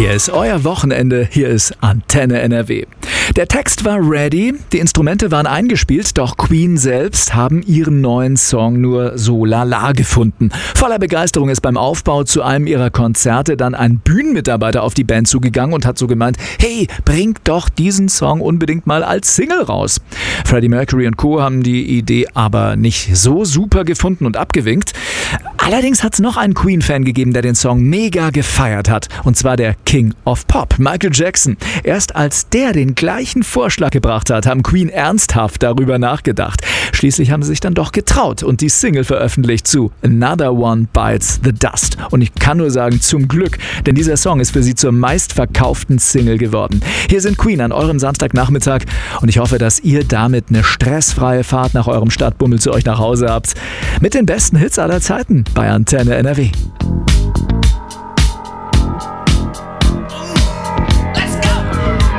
Hier ist euer Wochenende, hier ist Antenne NRW. Der Text war ready, die Instrumente waren eingespielt, doch Queen selbst haben ihren neuen Song nur so lala gefunden. Voller Begeisterung ist beim Aufbau zu einem ihrer Konzerte dann ein Bühnenmitarbeiter auf die Band zugegangen und hat so gemeint, hey, bringt doch diesen Song unbedingt mal als Single raus. Freddie Mercury und Co. haben die Idee aber nicht so super gefunden und abgewinkt. Allerdings hat es noch einen Queen-Fan gegeben, der den Song mega gefeiert hat. Und zwar der King of Pop, Michael Jackson. Erst als der den gleichen Vorschlag gebracht hat, haben Queen ernsthaft darüber nachgedacht. Schließlich haben sie sich dann doch getraut und die Single veröffentlicht zu Another One Bites the Dust. Und ich kann nur sagen, zum Glück, denn dieser Song ist für sie zur meistverkauften Single geworden. Hier sind Queen an eurem Samstagnachmittag und ich hoffe, dass ihr damit eine stressfreie Fahrt nach eurem Stadtbummel zu euch nach Hause habt. Mit den besten Hits aller Zeiten bei Antenne NRW.